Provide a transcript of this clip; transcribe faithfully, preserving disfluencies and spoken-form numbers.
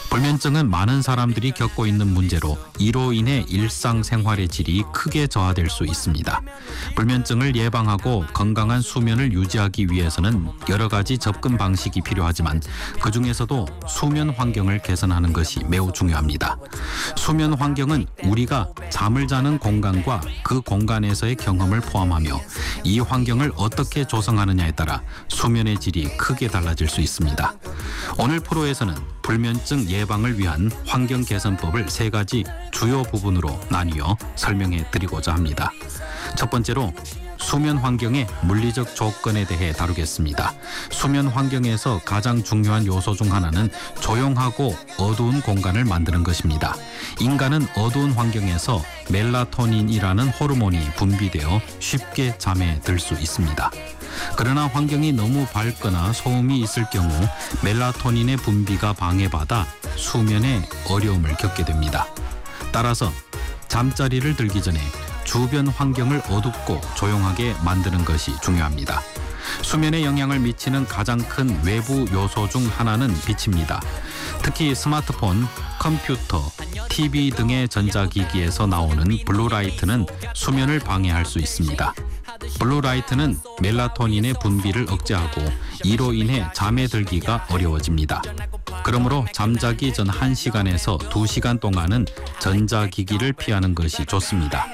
불면증은 많은 사람들이 겪고 있는 문제로 이로 인해 일상생활의 질이 크게 저하될 수 있습니다. 불면증을 예방하고 건강한 수면을 유지하기 위해서는 여러 가지 접근 방식이 필요하지만 그중에서도 수면 환경을 개선하는 것이 매우 중요합니다. 수면 환경은 우리가 잠을 자는 공간과 그 공간에서의 경험을 포함하며 이 환경을 어떻게 조성하느냐에 따라 수면의 질이 크게 달라질 수 있습니다. 오늘 프로에서는 불면증 예방을 위한 환경 개선법을 세 가지 주요 부분으로 나뉘어 설명해 드리고자 합니다. 첫 번째로 수면 환경의 물리적 조건에 대해 다루겠습니다. 수면 환경에서 가장 중요한 요소 중 하나는 조용하고 어두운 공간을 만드는 것입니다. 인간은 어두운 환경에서 멜라토닌이라는 호르몬이 분비되어 쉽게 잠에 들 수 있습니다. 그러나 환경이 너무 밝거나 소음이 있을 경우 멜라토닌의 분비가 방해받아 수면에 어려움을 겪게 됩니다. 따라서 잠자리를 들기 전에 주변 환경을 어둡고 조용하게 만드는 것이 중요합니다. 수면에 영향을 미치는 가장 큰 외부 요소 중 하나는 빛입니다. 특히 스마트폰, 컴퓨터, 티비 등의 전자기기에서 나오는 블루라이트는 수면을 방해할 수 있습니다. 블루라이트는 멜라토닌의 분비를 억제하고 이로 인해 잠에 들기가 어려워집니다. 그러므로 잠자기 전 한 시간에서 두 시간 동안은 전자기기를 피하는 것이 좋습니다.